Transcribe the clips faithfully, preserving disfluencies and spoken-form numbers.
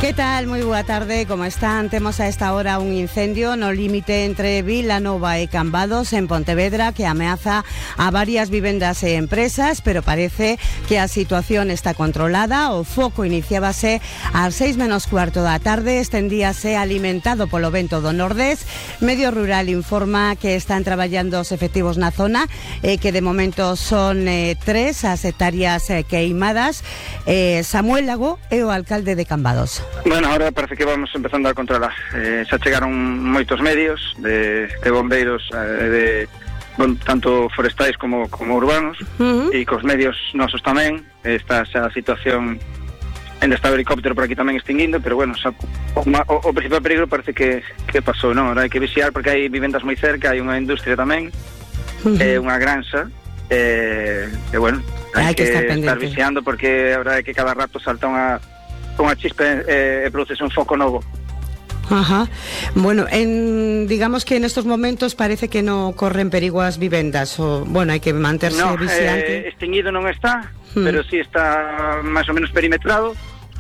Que tal? Moi boa tarde, como están? Temos a esta hora un incendio no límite entre Vilanova e Cambados en Pontevedra que ameaza a varias vivendas e empresas, pero parece que a situación está controlada. O foco iniciábase ás seis menos cuarto da tarde, estendíase alimentado polo vento do nordés. Medio Rural informa que están traballando os efectivos na zona e que de momento son eh, tres as hectáreas eh, queimadas. eh, Samuel Lago é o alcalde de Cambados. Bueno, ahora parece que vamos empezando a controlar. Eh, xa chegaron moitos medios de, de bombeiros, eh, de bon, tanto forestais como, como urbanos, uh-huh. E cos medios nosos tamén. Está xa a situación, ainda está o helicóptero por aquí tamén extinguindo, pero bueno, xa, o, o, o principal peligro parece que, que pasou, non? Ahora hai que vixiar porque hai vivendas moi cerca, hai unha industria tamén, uh-huh. eh, unha granxa, eh, e bueno, hai, hai que, que estar, estar vixiando porque ahora hai que cada rato salta unha unha chispa e eh, produce un foco novo. Ajá. Bueno, en, digamos que en estos momentos parece que no corren perigo as vivendas, o bueno, hai que manterse no, vigilante. Eh, extinguido non está, hmm. pero sí está máis ou menos perimetrado.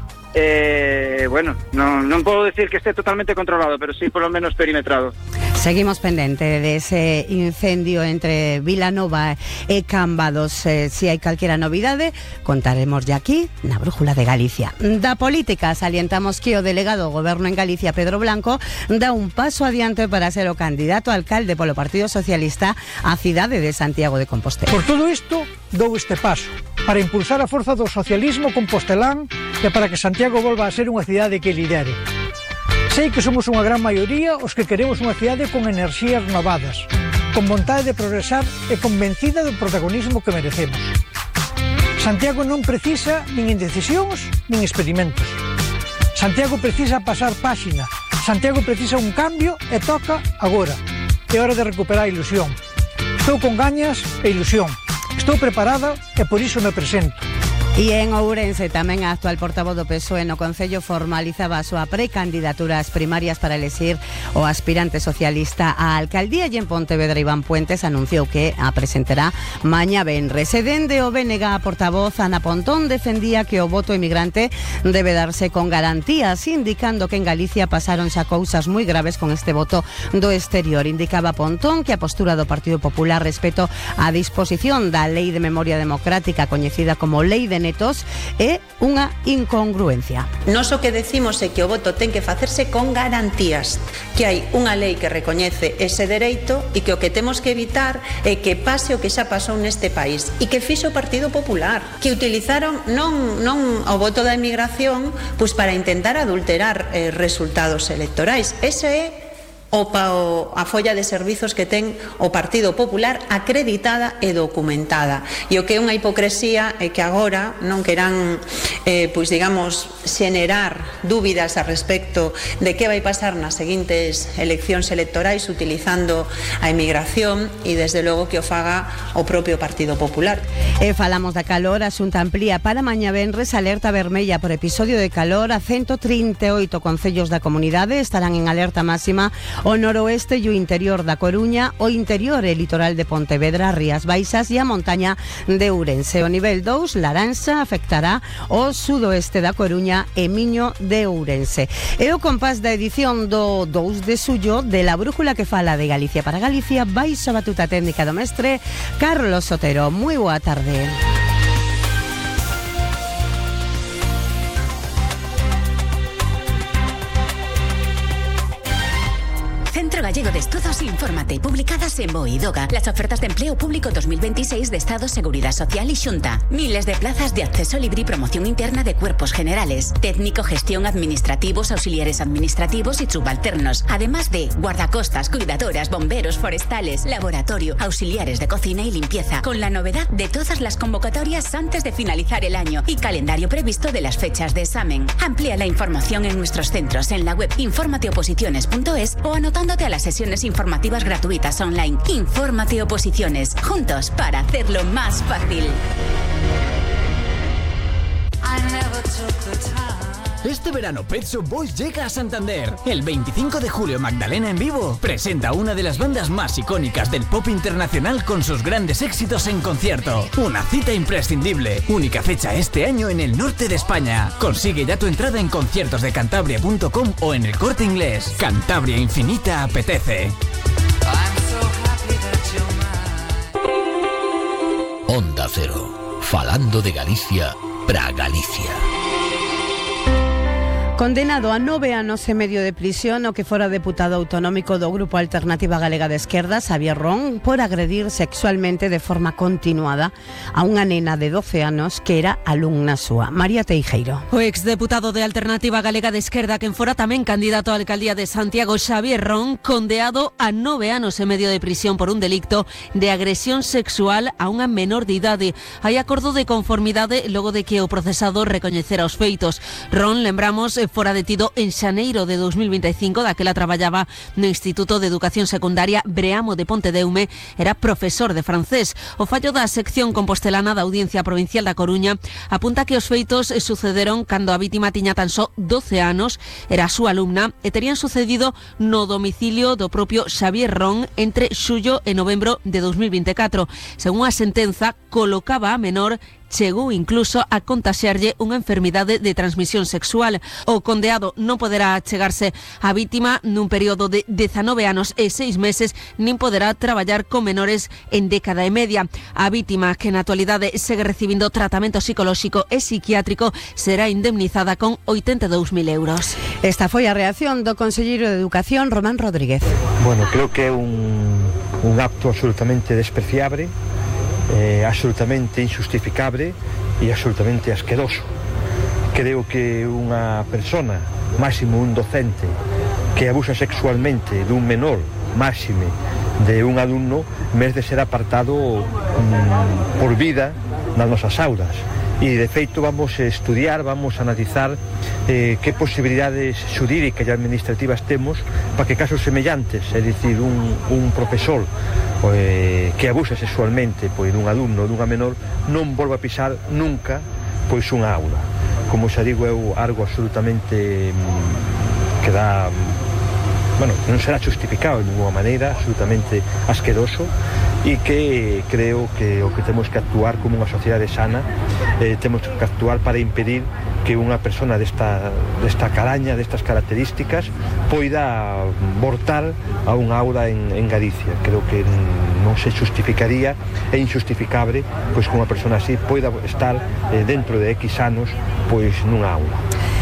Eh, bueno, non, non podo decir que este totalmente controlado, pero sí por lo menos perimetrado. Seguimos pendente de ese incendio entre Vilanova e Cambados. Eh, si hai calquera novidade, contaremos ya aquí na Brújula de Galicia. Da política, salientamos que o delegado do Goberno en Galicia, Pedro Blanco, dá un paso adiante para ser o candidato a alcalde polo Partido Socialista á cidade de Santiago de Compostela. Por todo isto, dou este paso para impulsar a forza do socialismo compostelán e para que Santiago volva a ser unha cidade que lidere. Sei que somos unha gran maioría os que queremos unha cidade con enerxías renovadas, con vontade de progresar e convencida do protagonismo que merecemos. Santiago non precisa nin indecisións nin experimentos. Santiago precisa pasar páxina. Santiago precisa un cambio e toca agora. É hora de recuperar a ilusión. Estou con gañas e ilusión. Estou preparada e por iso me presento. E en Ourense tamén a actual portavoz do P S O E no Concello formalizaba a súa precandidatura ás primarias para elexir o aspirante socialista á alcaldía, e en Pontevedra Iván Puentes anunciou que a presentará mañá venres. E dende o B N G a portavoz Ana Pontón defendía que o voto emigrante debe darse con garantías, indicando que en Galicia pasaron xa cousas moi graves con este voto do exterior. Indicaba Pontón que a postura do Partido Popular respecto á disposición da Lei de Memoria Democrática, coñecida como Lei de Netos, é unha incongruencia. Nos o que decimos é que o voto ten que facerse con garantías, que hai unha lei que recoñece ese dereito e que o que temos que evitar é que pase o que xa pasou neste país e que fixo o Partido Popular, que utilizaron non, non o voto da emigración pois para intentar adulterar eh, resultados electorais. Ese é o pa o, a folla de servizos que ten o Partido Popular acreditada e documentada. E o que é unha hipocresía é que agora non queran, eh, pois digamos, xenerar dúbidas a respecto de que vai pasar nas seguintes eleccións electorais utilizando a emigración e desde logo que o faga o propio Partido Popular. E falamos da calor, a Xunta amplía para mañá venres alerta vermella por episodio de calor a ciento trinta e oito concellos da comunidade. Estarán en alerta máxima o noroeste e o interior da Coruña, o interior e litoral de Pontevedra, Rías Baixas e a montaña de Ourense. O nivel dous, laranxa, afectará o sudoeste da Coruña e Miño de Ourense. E o compás da edición do dous de xullo de La Brújula que fala de Galicia para Galicia, baixo a batuta técnica do mestre Carlos Sotero. Moi boa tarde. Centro Gallego de Estudos Infórmate, publicadas en Boidoga. Las ofertas de empleo público dos mil veintiséis de Estado, Seguridad Social y Xunta. Miles de plazas de acceso libre y promoción interna de cuerpos generales. Técnico, gestión, administrativos, auxiliares administrativos y subalternos. Además de guardacostas, cuidadoras, bomberos, forestales, laboratorio, auxiliares de cocina y limpieza. Con la novedad de todas las convocatorias antes de finalizar el año y calendario previsto de las fechas de examen. Amplía la información en nuestros centros en la web informateoposiciones punto es o anotándote a las sesiones informativas gratuitas online. Infórmate Oposiciones, juntos para hacerlo más fácil. I never took the time. Este verano Pet Shop Boys llega a Santander. El veinticinco de julio Magdalena en vivo presenta una de las bandas más icónicas del pop internacional con sus grandes éxitos en concierto. Una cita imprescindible. Única fecha este año en el norte de España. Consigue ya tu entrada en conciertos de cantabria punto com o en El Corte Inglés. Cantabria Infinita apetece. Onda Cero, falando de Galicia para Galicia. Condenado a nove anos e medio de prisión o que fora deputado autonómico do Grupo Alternativa Galega de Esquerda, Xavier Ron, por agredir sexualmente de forma continuada a unha nena de doce anos que era alumna súa. María Teijeiro. O exdeputado de Alternativa Galega de Esquerda, quen fora tamén candidato á alcaldía de Santiago, Xavier Ron, condeado a nove anos e medio de prisión por un delicto de agresión sexual a unha menor de idade. Hai acordo de conformidade logo de que o procesado recoñecera os feitos. Ron, lembramos, fora detido en xaneiro de dos mil vinte e cinco, daquela traballaba no Instituto de Educación Secundaria Breamo de Pontedeume, era profesor de francés. O fallo da sección compostelana da Audiencia Provincial da Coruña apunta que os feitos sucederon cando a vítima tiña tan só doce anos, era a súa alumna, e terían sucedido no domicilio do propio Xavier Ron entre xullo e novembro de dos mil vinte e catro. Según a sentenza, colocaba a menor, chegou incluso a contaxiarlle unha enfermidade de transmisión sexual. O condeado non poderá chegarse á vítima nun período de dezanove anos e seis meses, nin poderá traballar con menores en década e media. A vítima, que na actualidade segue recibindo tratamento psicolóxico e psiquiátrico, será indemnizada con oitenta e dous mil euros. Esta foi a reacción do conselleiro de Educación, Román Rodríguez. Bueno, creo que é un, un acto absolutamente despreciable, Eh, absolutamente injustificable e absolutamente asqueroso. Creo que unha persona, máximo un docente, que abusa sexualmente dun menor, máxime de un alumno, mes de ser apartado mm, por vida nas nosas aulas. E de feito vamos a estudiar, vamos a analizar eh, que posibilidades xurídicas e administrativas temos para que casos semellantes, é dicir, un, un profesor eh, que abusa sexualmente pois, dun alumno ou dunha menor, non volva a pisar nunca pois unha aula. Como xa digo, é algo absolutamente mm, que dá... bueno, non será justificado de ninguna maneira, absolutamente asqueroso, e que creo que o que temos que actuar como unha sociedade sana, eh, temos que actuar para impedir que unha persona desta, desta calaña, destas características, poida voltar a unha aula en, en Galicia. Creo que non se justificaría, é injustificable pois que unha persona así poida estar eh, dentro de X anos pois nunha aula.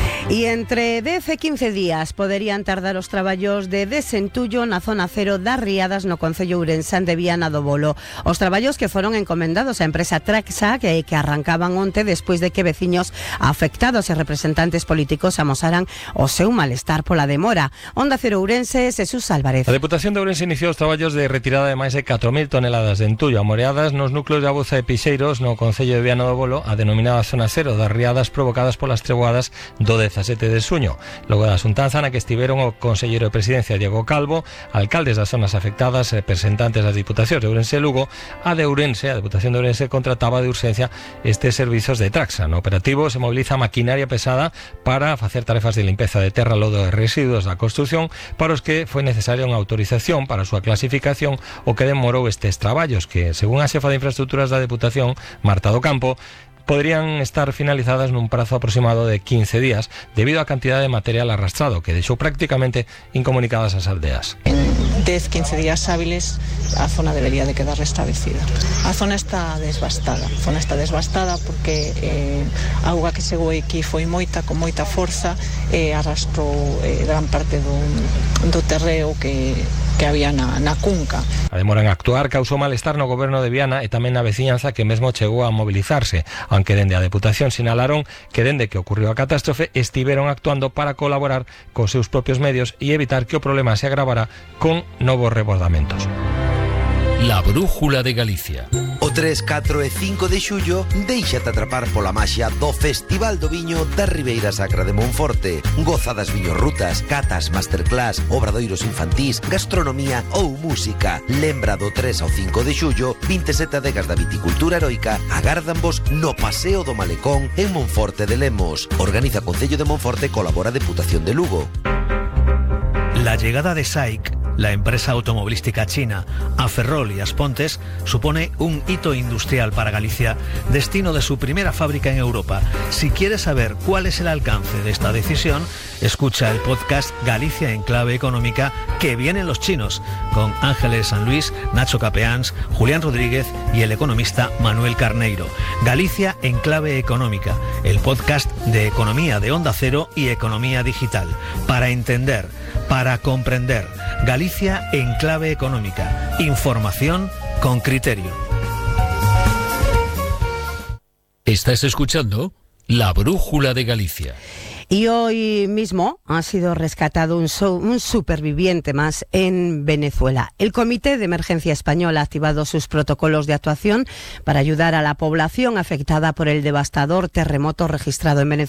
E entre dez e quince días poderían tardar os traballos de desentullo na zona cero das Riadas no concello ourensán de Viana do Bolo. Os traballos que foron encomendados á empresa Traxa, que, que arrancaban onte despois de que veciños afectados e representantes políticos amosaran o seu malestar pola demora. Onda Cero Ourense, Jesús Álvarez. A Deputación de Ourense iniciou os traballos de retirada de máis de catro mil toneladas de entullo amoreadas nos núcleos de Abuza e Pixeiros no concello de Viana do Bolo, a denominada zona cero das Riadas provocadas polas treboadas do dezasete de xuño. Logo da xuntanza na que estiveron o conselleiro de Presidencia Diego Calvo, alcaldes das zonas afectadas, representantes das Diputacións de Ourense e Lugo, a de Ourense, a Deputación de Ourense contrataba de urxencia estes servizos de Traxa. No operativo se moviliza maquinaria pesada para facer tarefas de limpeza de terra, lodo e residuos da construción, para os que foi necesaria unha autorización para a súa clasificación, o que demorou estes traballos que, según a xefa de infraestructuras da Deputación, Marta do Campo, podrían estar finalizadas nun prazo aproximado de quince días debido á cantidad de material arrastrado que deixou prácticamente incomunicadas as aldeas. En dez a quince días hábiles a zona debería de quedar restablecida. A zona está desbastada, a zona está desbastada porque eh, a auga que chegou aquí foi moita, con moita forza, e eh, arrastrou eh, gran parte do, do terreo que que había na, na cunca. A demora en actuar causou malestar no goberno de Viana e tamén na veciñanza, que mesmo chegou a mobilizarse, aunque dende a Deputación sinalaron que dende que ocurriu a catástrofe estiveron actuando para colaborar cos seus propios medios e evitar que o problema se agravara con novos rebordamentos. La brújula de Galicia. O tres, catro e cinco de xullo déixate atrapar pola maxia do Festival do Viño da Ribeira Sacra de Monforte. Goza das viñorrutas, catas, masterclass, obradoiros infantís, gastronomía ou música. Lembra do tres ao cinco de xullo, vinte e sete adegas da viticultura heroica agárdanvos no Paseo do Malecón en Monforte de Lemos. Organiza Concello de Monforte, colabora Deputación de Lugo. La llegada de S A I C, la empresa automovilística china, a Ferrol y As Pontes, supone un hito industrial para Galicia, destino de su primera fábrica en Europa. Si quieres saber cuál es el alcance de esta decisión, escucha el podcast Galicia en Clave Económica, que vienen los chinos, con Ángeles San Luis, Nacho Capeáns, Julián Rodríguez y el economista Manuel Carneiro. Galicia en Clave Económica, el podcast de economía de Onda Cero y economía digital. Para entender, para comprender. Galicia en Clave Económica. Información con criterio. Estás escuchando La Brújula de Galicia. Y hoy mismo ha sido rescatado un, so, un superviviente más en Venezuela. El Comité de Emergencia Español ha activado sus protocolos de actuación para ayudar a la población afectada por el devastador terremoto registrado en Venezuela.